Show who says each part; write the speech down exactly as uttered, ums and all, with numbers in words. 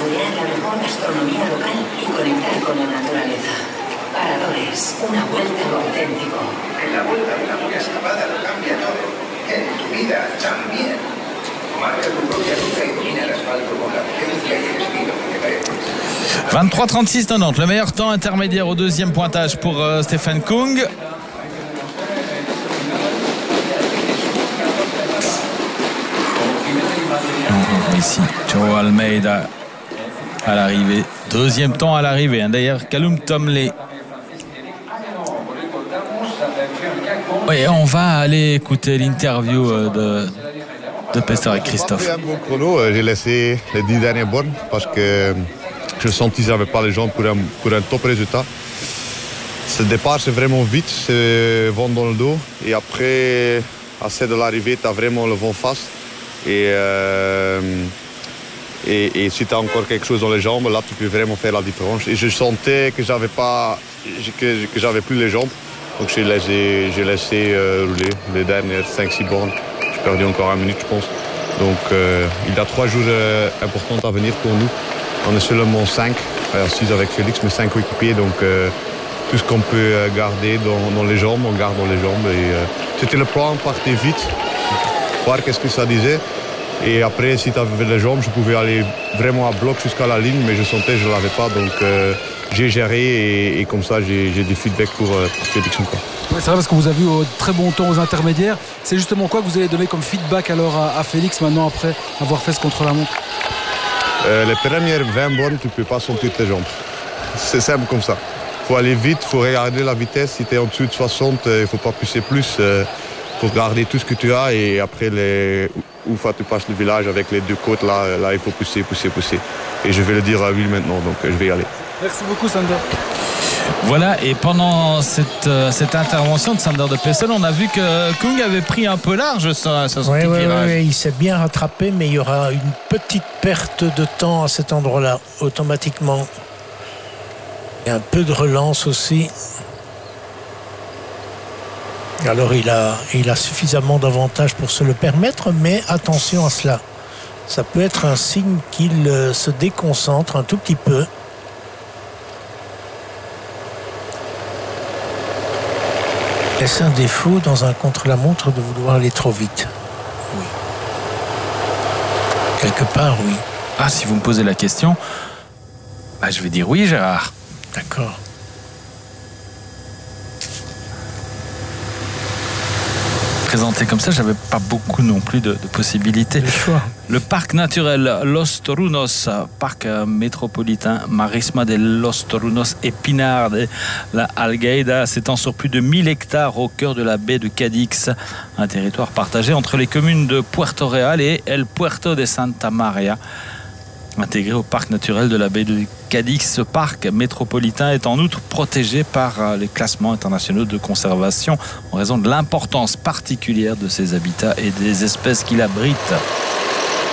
Speaker 1: saborear la mejor gastronomía local y conectar con la naturaleza. Paradores, una vuelta a lo auténtico.
Speaker 2: En la vuelta una buena escapada lo cambia todo. En tu vida también. Marca tu propia ruta y domina el asfalto con la potencia y el estilo que te mereces.
Speaker 3: vingt-trois trente-six quatre-vingt-dix, le meilleur temps intermédiaire au deuxième pointage pour euh, Stephen Kung. Ici, Joe Almeida à l'arrivée. Deuxième temps à l'arrivée. Hein. D'ailleurs, Callum Tomley. Oui, on va aller écouter l'interview de, de Pester et Christophe.
Speaker 4: J'ai un bon chrono. J'ai laissé les dix dernières bornes parce que je sentis que j'avais pas les jambes pour un, pour un top résultat. Ce départ, c'est vraiment vite, c'est vent dans le dos. Et après, à celle de l'arrivée, tu as vraiment le vent face. Et, euh, et, et si tu as encore quelque chose dans les jambes, là, tu peux vraiment faire la différence. Et je sentais que j'avais pas, que, que j'avais plus les jambes. Donc j'ai laissé, j'ai laissé euh, rouler les dernières cinq six bornes. J'ai perdu encore une minute, je pense. Donc euh, il y a trois jours euh, importants à venir pour nous. On est seulement cinq, six avec Félix, mais cinq coéquipiers. Donc euh, tout ce qu'on peut garder dans, dans les jambes, on garde dans les jambes. Et, euh, c'était le plan, partir vite, voir qu'est-ce que ça disait. Et après, si tu avais les jambes, je pouvais aller vraiment à bloc jusqu'à la ligne, mais je sentais que je ne l'avais pas. Donc euh, j'ai géré et, et comme ça, j'ai, j'ai du feedback pour, euh, pour Félix encore.
Speaker 5: Ouais, c'est vrai parce que vous avez eu au très bon temps aux intermédiaires. C'est justement quoi que vous allez donner comme feedback alors à, à Félix maintenant après avoir fait ce contre-la-montre?
Speaker 4: euh, Les premières vingt bornes, tu ne peux pas sentir tes jambes. C'est simple comme ça. Il faut aller vite, il faut regarder la vitesse. Si tu es en dessous de soixante, il ne faut pas pousser plus. Il faut garder tout ce que tu as et après, les... une fois que tu passes le village avec les deux côtes, là, là il faut pousser, pousser, pousser. Et je vais le dire à lui maintenant, donc je vais y aller.
Speaker 5: Merci beaucoup, Sander.
Speaker 3: Voilà, et pendant cette, euh, cette intervention de Sander de Pessel, on a vu que Kung avait pris un peu large sur, sur son
Speaker 6: oui,
Speaker 3: petit
Speaker 6: oui,
Speaker 3: virage.
Speaker 6: Oui, il s'est bien rattrapé, mais il y aura une petite perte de temps à cet endroit-là, automatiquement. Et un peu de relance aussi. Alors il a, il a suffisamment d'avantages pour se le permettre, mais attention à cela. Ça peut être un signe qu'il euh, se déconcentre un tout petit peu. Est-ce un défaut dans un contre-la-montre de vouloir aller trop vite? Oui. Quelque part, oui.
Speaker 3: Ah, si vous me posez la question, bah, je vais dire oui, Gérard.
Speaker 6: D'accord.
Speaker 3: Présenté comme ça, j'avais pas beaucoup non plus de, de possibilités.
Speaker 6: Le choix.
Speaker 3: Le parc naturel Los Torunos, parc métropolitain Marisma de Los Torunos et Pinar de la Algaida, s'étend sur plus de mille hectares au cœur de la baie de Cadix, un territoire partagé entre les communes de Puerto Real et El Puerto de Santa Maria. Intégré au parc naturel de la baie de Cadix, ce parc métropolitain est en outre protégé par les classements internationaux de conservation en raison de l'importance particulière de ses habitats et des espèces qu'il abrite.